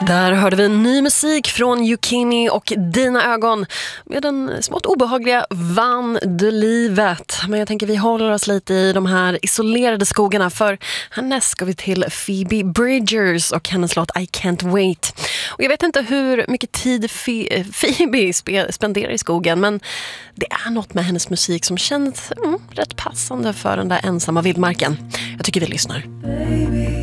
Där hörde vi ny musik från Yukini och Dina ögon med den smått obehagliga Vann de livet. Men jag tänker vi håller oss lite i de här isolerade skogarna, för härnäst ska vi till Phoebe Bridgers och hennes låt I Can't Wait. Och jag vet inte hur mycket tid Phoebe spenderar i skogen, men det är något med hennes musik som känns rätt passande för den där ensamma vildmarken. Jag tycker vi lyssnar. Baby.